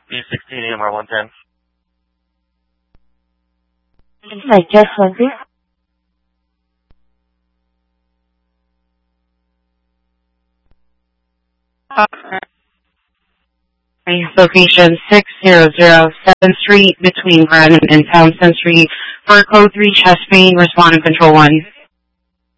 B16 EMR 110. Digest 1. Location 600 7th Street between Brandon and Townsend Street for code 3 chest pain, responding control 1.